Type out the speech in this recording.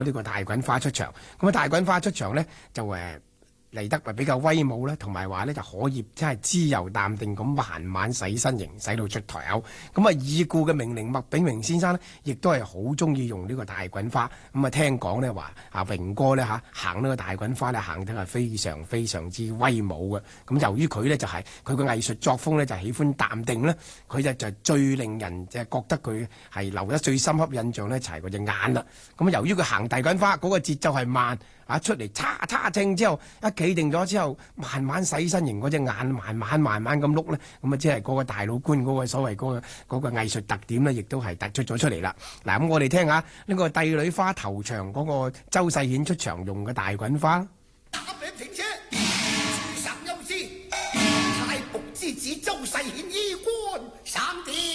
呢個大滾花出場。咁啊，大滾花出場呢，就嚟得比較威武啦，同埋話呢就可以真係自由淡定咁慢慢洗身形，洗到出台口。咁啊，已故嘅名伶麥炳榮先生呢，亦都係好中意用呢個大滾花。咁啊，聽講呢話榮哥呢行呢個大滾花呢，行得係非常非常之威武嘅。咁由於佢呢就係佢個藝術作風呢，就喜歡淡定呢，佢就最令人覺得佢係留得最深刻印象呢，就係嗰隻眼啦。咁由於佢行大滾花嗰個節奏係慢。出嚟叉正之後，一企定咗之後，慢慢洗身形嗰隻眼，慢慢咁碌咧，咁啊，即係嗰個大老倌嗰個所謂嗰個藝術特點咧，亦都係突出咗出嚟啦。嗱，咁我哋聽下呢個帝女花頭場嗰個周世顯出場用嘅大滾花。 打餅停車，駐殺陰司，太僕之子周世顯。